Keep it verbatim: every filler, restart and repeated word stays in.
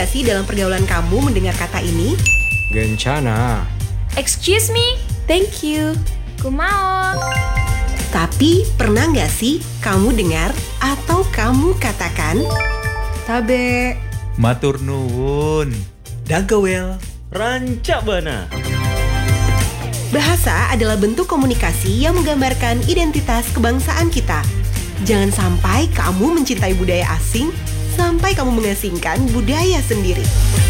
nggak sih dalam pergaulan kamu mendengar kata ini? Gencana. Excuse me, Thank you. kumaon. Tapi pernah nggak sih kamu dengar atau kamu katakan, Tabe? Matur nuwun. Dagawel, rancak bana. Bahasa adalah bentuk komunikasi yang menggambarkan identitas kebangsaan kita. Jangan sampai kamu mencintai budaya asing sampai kamu mengasingkan budaya sendiri.